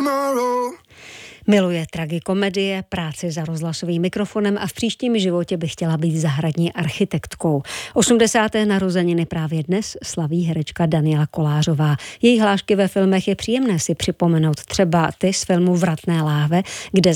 Miluje tragikomedie, práci za rozhlasovým mikrofonem a v příštím životě by chtěla být zahradní architektkou. 80. narozeniny právě dnes slaví herečka Daniela Kolářová. Její hlášky ve filmech je příjemné si připomenout, třeba ty z filmu Vratné láhve, kde